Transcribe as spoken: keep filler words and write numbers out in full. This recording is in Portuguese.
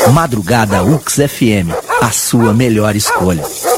Madrugada U X F M, a sua melhor escolha.